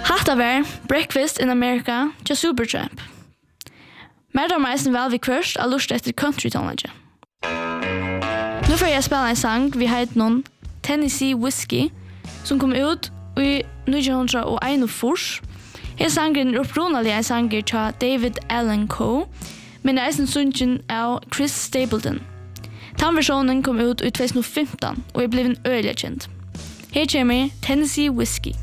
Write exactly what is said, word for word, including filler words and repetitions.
Hatta var Breakfast in America til Supertramp. Mer da meisen vel vi kvørst av lust etter country-tonage. Nu får jeg spille en sang vi heit noen Tennessee Whiskey som kom ut i nitton einogfyrst. Her sangen er opprunalig en sanger til David Allan Coe, men er eisen sungen av Chris Stapleton. Tannversjonen kom ut i tjugo femton og er blevet øyelig kjent. Her kommer Tennessee Whiskey.